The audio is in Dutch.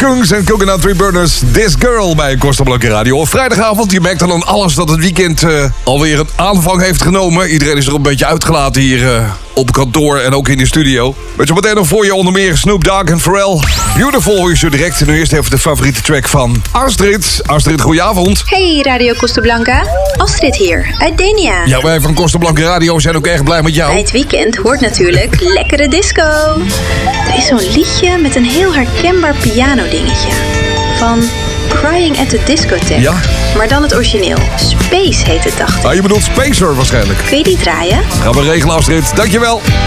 Kungs en Coconut Tree Burners. This Girl bij Costa Blanca Radio. Op vrijdagavond, je merkt dan aan alles dat het weekend alweer een aanvang heeft genomen. Iedereen is er een beetje uitgelaten hier op kantoor en ook in de studio. Met zo meteen nog voor je onder meer Snoop Dogg en Pharrell. Beautiful hoor je zo direct. En nu eerst even de favoriete track van Astrid. Astrid, goedenavond. Hey Radio Costa Blanca. Astrid hier, uit Denia. Ja, wij van Costa Blanca Radio zijn ook erg blij met jou. Bij het weekend hoort natuurlijk lekkere disco. Er is zo'n liedje met een heel herkenbaar piano-dingetje. Van Crying at the Discotheque. Ja? Maar dan het origineel. Space heet het, dacht ik. Ah, je bedoelt Spacer waarschijnlijk. Kun je die draaien? Gaan we regelen, Astrid. Dankjewel.